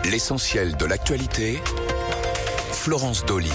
L'essentiel de l'actualité, Florence Dolly.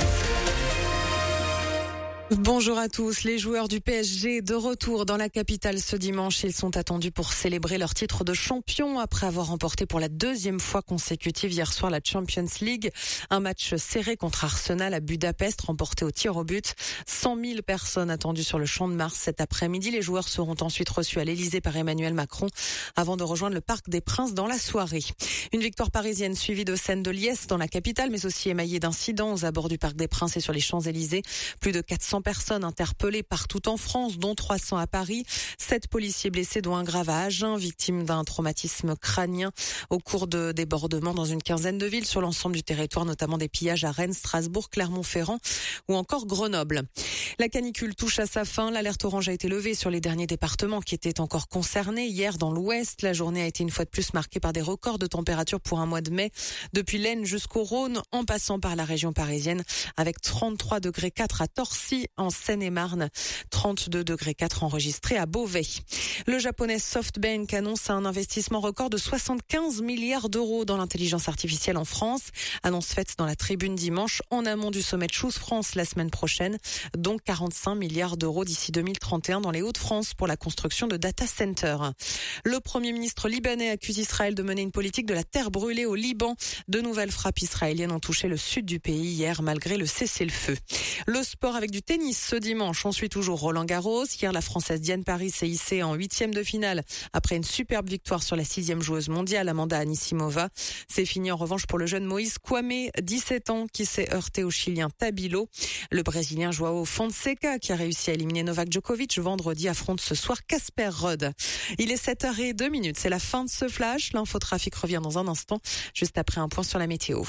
Bonjour à tous. Les joueurs du PSG de retour dans la capitale ce dimanche. Ils sont attendus pour célébrer leur titre de champion après avoir remporté pour la deuxième fois consécutive hier soir la Champions League. Un match serré contre Arsenal à Budapest, remporté au tir au but. 100 000 personnes attendues sur le Champ de Mars cet après-midi. Les joueurs seront ensuite reçus à l'Elysée par Emmanuel Macron avant de rejoindre le Parc des Princes dans la soirée. Une victoire parisienne suivie de scènes de liesse dans la capitale, mais aussi émaillée d'incidents aux abords du Parc des Princes et sur les Champs-Élysées. Plus de 400 personnes interpellées partout en France, dont 300 à Paris. 7 policiers blessés, dont un grave à Agen, victime d'un traumatisme crânien au cours de débordements dans une quinzaine de villes sur l'ensemble du territoire, notamment des pillages à Rennes, Strasbourg, Clermont-Ferrand ou encore Grenoble. La canicule touche à sa fin. L'alerte orange a été levée sur les derniers départements qui étaient encore concernés. Hier, dans l'Ouest, la journée a été une fois de plus marquée par des records de température pour un mois de mai, depuis l'Aisne jusqu'au Rhône, en passant par la région parisienne, avec 33,4 degrés à Torcy, en Seine-et-Marne, 32,4 degrés enregistrés à Beauvais. Le japonais SoftBank annonce un investissement record de 75 milliards d'euros dans l'intelligence artificielle en France. Annonce faite dans la Tribune dimanche, en amont du sommet de Choose France la semaine prochaine, dont 45 milliards d'euros d'ici 2031 dans les Hauts-de-France pour la construction de data centers. Le Premier ministre libanais accuse Israël de mener une politique de la terre brûlée au Liban. De nouvelles frappes israéliennes ont touché le sud du pays hier malgré le cessez-le-feu. Le sport avec du tennis ce dimanche. On suit toujours Roland-Garros. Hier, la Française Diane Paris s'est hissée en 8e de finale après une superbe victoire sur la 6e joueuse mondiale, Amanda Anisimova. C'est fini en revanche pour le jeune Moïse Kwame, 17 ans, qui s'est heurté au Chilien Tabilo. Le Brésilien Joao Fonseca, qui a réussi à éliminer Novak Djokovic vendredi, affronte ce soir Casper Ruud. Il est 7h02. C'est la fin de ce flash. L'infotrafic revient dans un instant, juste après un point sur la météo.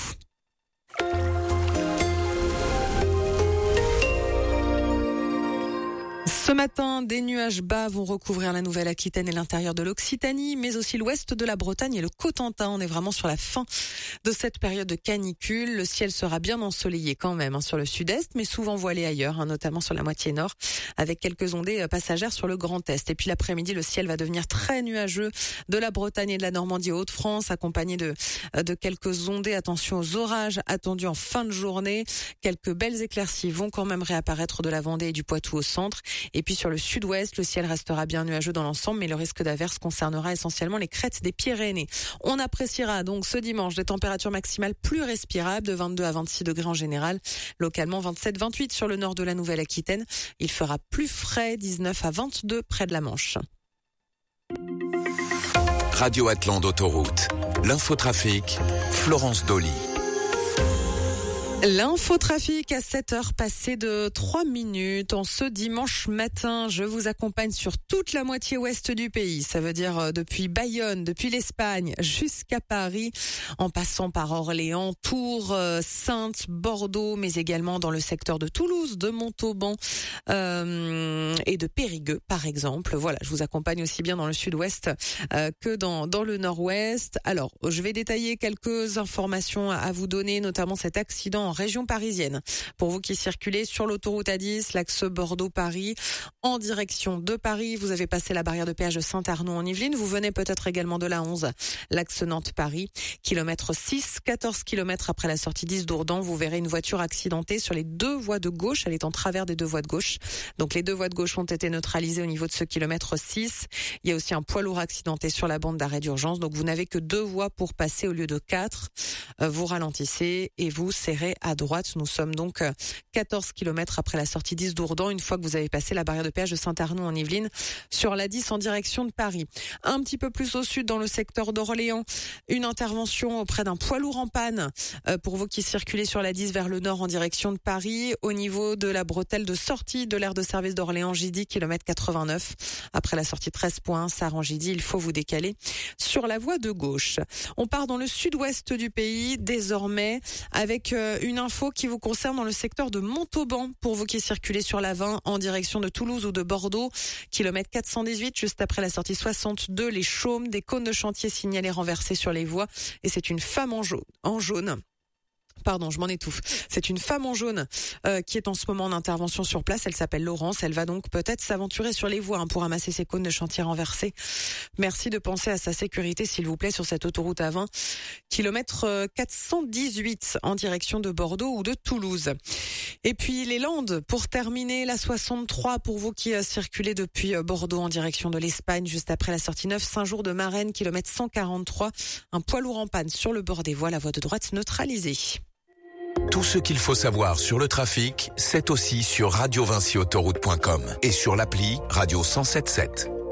Ce matin, des nuages bas vont recouvrir la Nouvelle-Aquitaine et l'intérieur de l'Occitanie, mais aussi l'ouest de la Bretagne et le Cotentin. On est vraiment sur la fin de cette période de canicule. Le ciel sera bien ensoleillé quand même sur le sud-est, mais souvent voilé ailleurs, notamment sur la moitié nord, avec quelques ondées passagères sur le Grand Est. Et puis l'après-midi, le ciel va devenir très nuageux de la Bretagne et de la Normandie aux Hauts-de-France, accompagné de quelques ondées. Attention aux orages attendus en fin de journée. Quelques belles éclaircies vont quand même réapparaître de la Vendée et du Poitou au centre. Et puis sur le sud-ouest, le ciel restera bien nuageux dans l'ensemble, mais le risque d'averse concernera essentiellement les crêtes des Pyrénées. On appréciera donc ce dimanche des températures maximales plus respirables, de 22 à 26 degrés en général, localement 27-28 sur le nord de la Nouvelle-Aquitaine. Il fera plus frais, 19 à 22 près de la Manche. Radio Atlante Autoroute. L'infotrafic, Florence Dolly. L'infotrafic à 7h passées de 3 minutes. En ce dimanche matin, je vous accompagne sur toute la moitié ouest du pays. Ça veut dire depuis Bayonne, depuis l'Espagne jusqu'à Paris, en passant par Orléans, Tours, Saintes, Bordeaux, mais également dans le secteur de Toulouse, de Montauban et de Périgueux, par exemple. Voilà, je vous accompagne aussi bien dans le sud-ouest que dans le nord-ouest. Alors, je vais détailler quelques informations à vous donner, notamment cet accident en région parisienne. Pour vous qui circulez sur l'autoroute A10, l'axe Bordeaux-Paris, en direction de Paris, vous avez passé la barrière de péage de Saint-Arnaud en Yvelines. Vous venez peut-être également de la 11, l'axe Nantes-Paris, kilomètre 6, 14 km après la sortie 10 d'Ourdan. Vous verrez une voiture accidentée sur les deux voies de gauche. Elle est en travers des deux voies de gauche. Donc les deux voies de gauche ont été neutralisées au niveau de ce kilomètre 6. Il y a aussi un poids lourd accidenté sur la bande d'arrêt d'urgence. Donc vous n'avez que 2 voies pour passer au lieu de 4. Vous ralentissez et vous serrez à droite. Nous sommes donc 14 km après la sortie 10 d'Ourdan, une fois que vous avez passé la barrière de péage de Saint-Arnaud en Yvelines, sur la 10 en direction de Paris. Un petit peu plus au sud, dans le secteur d'Orléans, une intervention auprès d'un poids lourd en panne pour vous qui circulez sur la 10 vers le nord en direction de Paris, au niveau de la bretelle de sortie de l'aire de service d'Orléans Jidy, kilomètre 89. Après la sortie 13.1, Saran-Jidy, il faut vous décaler sur la voie de gauche. On part dans le sud-ouest du pays, désormais, avec une info qui vous concerne dans le secteur de Montauban, pour vous qui circulez sur la 20 en direction de Toulouse ou de Bordeaux, kilomètre 418, juste après la sortie 62, les chaumes, des cônes de chantier signalés renversés sur les voies, et c'est une femme en jaune Pardon, je m'en étouffe. C'est une femme en jaune qui est en ce moment en intervention sur place. Elle s'appelle Laurence. Elle va donc peut-être s'aventurer sur les voies pour ramasser ses cônes de chantier renversés. Merci de penser à sa sécurité, s'il vous plaît, sur cette autoroute A20, kilomètre 418 en direction de Bordeaux ou de Toulouse. Et puis les Landes, pour terminer, la 63 pour vous qui circulez depuis Bordeaux en direction de l'Espagne, juste après la sortie 9, Saint-Jour-de-Marennes, kilomètre 143. Un poids lourd en panne sur le bord des voies, la voie de droite neutralisée. Tout ce qu'il faut savoir sur le trafic, c'est aussi sur radiovinciautoroute.com et sur l'appli Radio 107.7.